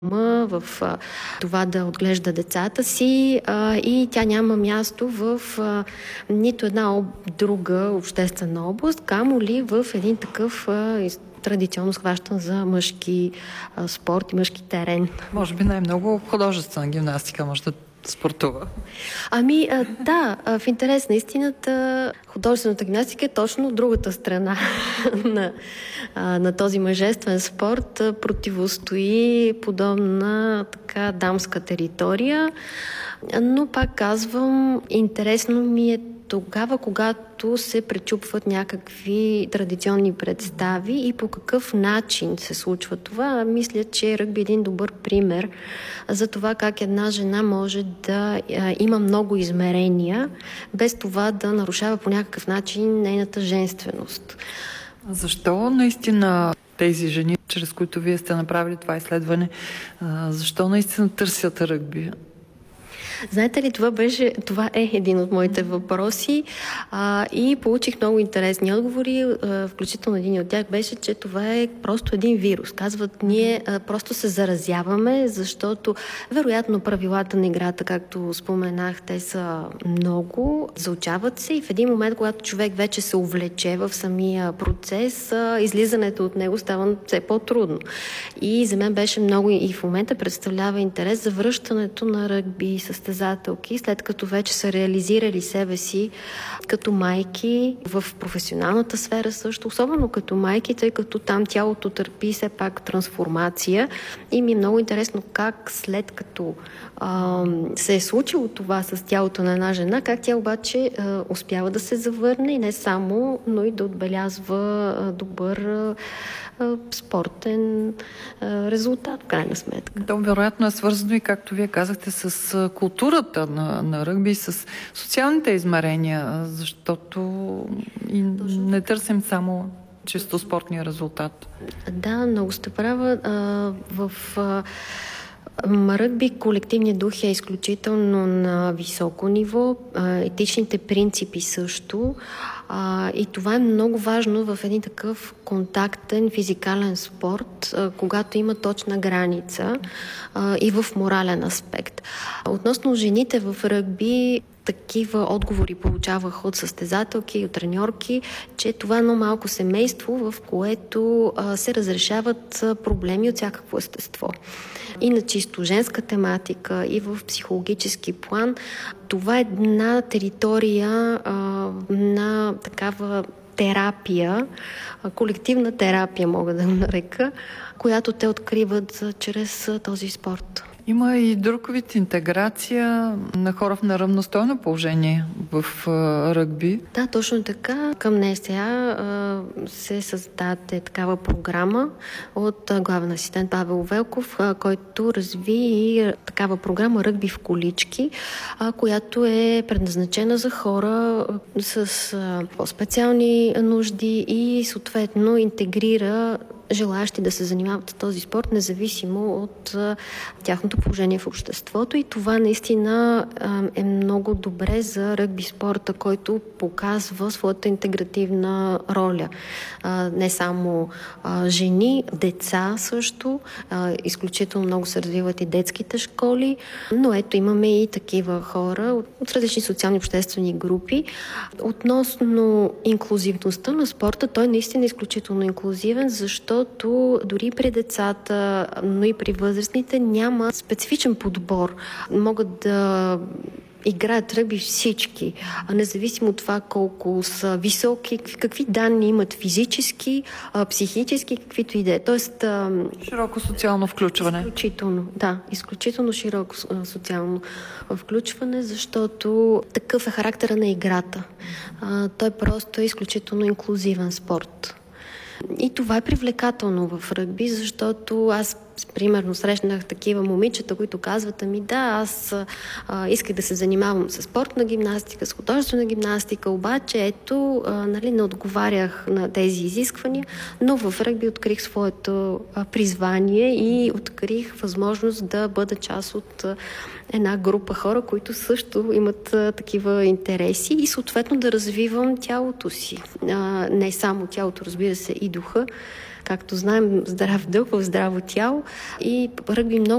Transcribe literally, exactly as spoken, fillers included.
в а, това да отглежда децата си а, и тя няма място в а, нито една об... друга обществена област, камо ли в един такъв а, традиционно схващан за мъжки а, спорт и мъжки терен. Може би най-много художествена гимнастика може да спортува. Ами а, да, а, в интерес на истината художествената гимнастика е точно другата страна на, а, на този мъжествен спорт. А, противостои подобна така дамска територия, но пак казвам, интересно ми е тогава, когато се пречупват някакви традиционни представи и по какъв начин се случва това. Мисля, че ръгби е един добър пример за това как една жена може да а, има много измерения, без това да нарушава по някакъв начин нейната женственост. Защо наистина тези жени, чрез които вие сте направили това изследване, защо наистина търсят ръгби? Знаете ли, това беше, това е един от моите въпроси а, и получих много интересни отговори, а, включително един от тях беше, че това е просто един вирус. Казват, ние а, просто се заразяваме, защото вероятно правилата на играта, както споменах, те са много, заучават се и в един момент, когато човек вече се увлече в самия процес, а, излизането от него става все по-трудно. И за мен беше много и в момента представлява интерес за връщането на ръгби с състезателки, след като вече са реализирали себе си като майки в професионалната сфера също, особено като майки, тъй като там тялото търпи все пак трансформация и ми е много интересно как след като а, се е случило това с тялото на една жена, как тя обаче а, успява да се завърне и не само, но и да отбелязва а, добър а, спортен а, резултат в крайна сметка. То вероятно е свързано и, както вие казахте, с културата на, на ръгби, с социалните измерения, защото и не търсим само чисто спортния резултат. Да, много сте права. А, в а, ръгби колективният дух е изключително на високо ниво, етичните принципи също. А, и това е много важно в един такъв контактен физикален спорт, а, когато има точна граница а, и в морален аспект. Относно жените в ръгби, такива отговори получавах от състезателки и от треньорки, че това е едно малко семейство, в което а, се разрешават а, проблеми от всякакво естество. И на чисто женска тематика, и в психологически план. Това е една територия а, на такава терапия, а, колективна терапия, мога да го нарека, която те откриват а, чрез а, този спорт. Има и друг вид интеграция на хора в неравностойно положение в а, ръгби. Да, точно така. Към НСА се създаде такава програма от главен асистент Павел Велков, а, който разви и такава програма Ръгби в колички, а, която е предназначена за хора а, с а, по-специални нужди и съответно интегрира желаящи да се занимават с този спорт, независимо от а, тяхното положение в обществото. И това наистина а, е много добре за ръгби спорта, който показва своята интегративна роля. А, не само а, жени, деца също. А, изключително много се развиват и детските школи, но ето имаме и такива хора от, от различни социални обществени групи. Относно инклюзивността на спорта, той наистина е изключително инклюзивен, защото дори при децата, но и при възрастните няма специфичен подбор. Могат да играят ръгби всички, а независимо от това колко са високи, какви данни имат физически, психически, каквито и да е. Тоест, широко социално включване. Изключително, да, изключително широко социално включване, защото такъв е характера на играта. Той просто е изключително инклюзивен спорт. И това е привлекателно в ръгби, защото аз примерно срещнах такива момичета, които казват, ами да, аз а, исках да се занимавам с спортна гимнастика, с художествена гимнастика, обаче ето, а, нали, не отговарях на тези изисквания, но в ръгби открих своето а, призвание и открих възможност да бъда част от а, една група хора, които също имат а, такива интереси и съответно да развивам тялото си. А, не само тялото, разбира се, и духа. Както знаем, здрав дух в здраво тяло и ръгби много